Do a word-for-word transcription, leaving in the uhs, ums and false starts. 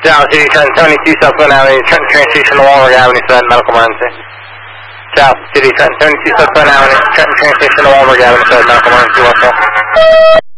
Ciao, City Trenton, twenty-two South Glen Avenue, Trenton train station, Walworth Avenue, Southern Medical Emergency. Ciao, City Trenton, twenty-two South Glen Avenue, Trenton train station, Walworth Avenue, Southern Medical Emergency, what's up?